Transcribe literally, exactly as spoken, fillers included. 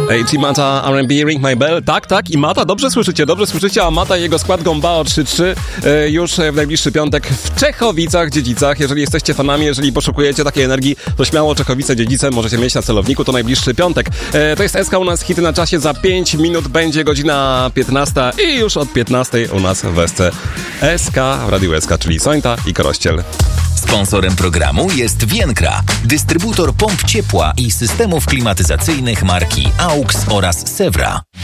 Ej, czy Mata R and B Ring My Bell? Tak, tak, i Mata, dobrze słyszycie, dobrze słyszycie, a Mata i jego skład Gombao trzy trzy e, już w najbliższy piątek w Czechowicach-Dziedzicach. Jeżeli jesteście fanami, jeżeli poszukujecie takiej energii, to śmiało Czechowice-Dziedzice możecie mieć na celowniku, to najbliższy piątek. E, to jest S K u nas hity na czasie, za pięć minut będzie godzina piętnasta i już od piętnastej u nas w S C S K, w Radiu S K, czyli Sońta i Korościel. Sponsorem programu jest Vienkra, dystrybutor pomp ciepła i systemów klimatyzacyjnych marki A U X oraz Sewra.